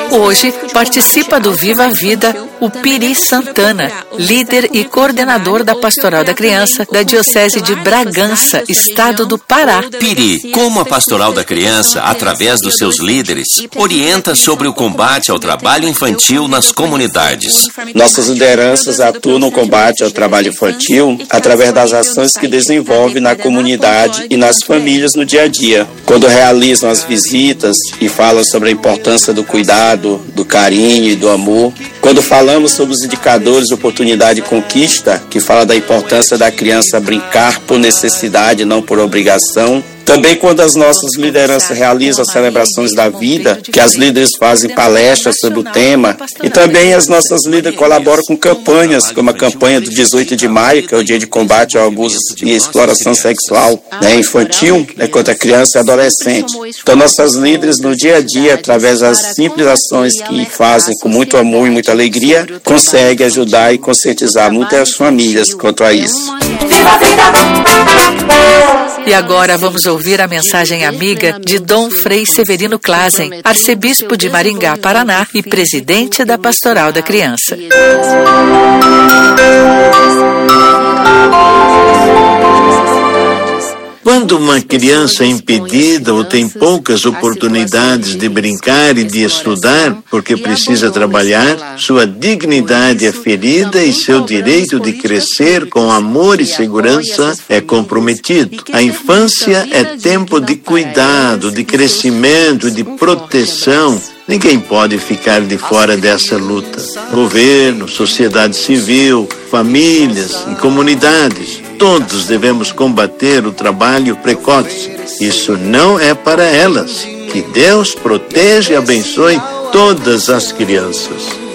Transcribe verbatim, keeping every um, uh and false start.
Hoje, participa do Viva a Vida o Piri Santana, líder e coordenador da Pastoral da Criança da Diocese de Bragança, estado do Pará. Piri, como a Pastoral da Criança, através dos seus líderes, orienta sobre o combate ao trabalho infantil nas comunidades? Nossas lideranças atuam no combate ao trabalho infantil através das ações que desenvolvem na comunidade e nas famílias no dia a dia. Quando realizam as visitas e falam sobre a importância do cuidado, do carinho e do amor. Quando falamos sobre os indicadores de oportunidade e conquista, que fala da importância da criança brincar por necessidade, não por obrigação. Também quando as nossas lideranças realizam as celebrações da vida, que as líderes fazem palestras sobre o tema, e também as nossas líderes colaboram com campanhas, como a campanha do dezoito de maio, que é o dia de combate ao abuso e exploração sexual, né, infantil, né, contra criança e adolescente. Então nossas líderes no dia a dia, através das simples ações que fazem com muito amor e muita alegria, conseguem ajudar e conscientizar muitas famílias quanto a isso. E agora vamos ouvir a mensagem amiga de Dom Frei Severino Klazen, arcebispo de Maringá, Paraná e presidente da Pastoral da Criança. Quando uma criança é impedida ou tem poucas oportunidades de brincar e de estudar porque precisa trabalhar, sua dignidade é ferida e seu direito de crescer com amor e segurança é comprometido. A infância é tempo de cuidado, de crescimento, de proteção. Ninguém pode ficar de fora dessa luta. Governo, sociedade civil, famílias e comunidades. Todos devemos combater o trabalho precoce. Isso não é para elas. Que Deus proteja e abençoe todas as crianças.